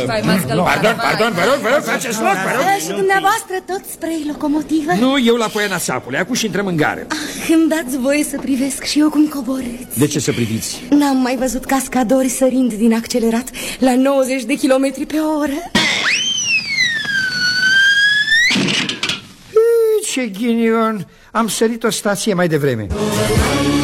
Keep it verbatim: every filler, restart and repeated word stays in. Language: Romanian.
Pardon, pardon, vă rog, vă rog, faceți loc, vă rog. Și dumneavoastră tot spre locomotivă? Nu, eu la Poiana Sapului, acum și intrăm în gară. Îmi dați voie să privesc și eu cum coborâți. De ce să priviți? N-am mai văzut cascadori sărind din accelerat la nouăzeci de kilometri pe oră. Ce ghinion, am sărit o stație mai devreme.